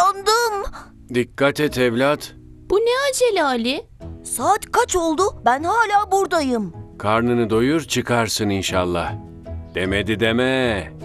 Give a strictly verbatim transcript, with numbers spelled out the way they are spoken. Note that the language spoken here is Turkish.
uyandım. Dikkat et evlat. Bu ne acele Ali? Saat kaç oldu? Ben hala buradayım. Karnını doyur çıkarsın inşallah. Demedi deme.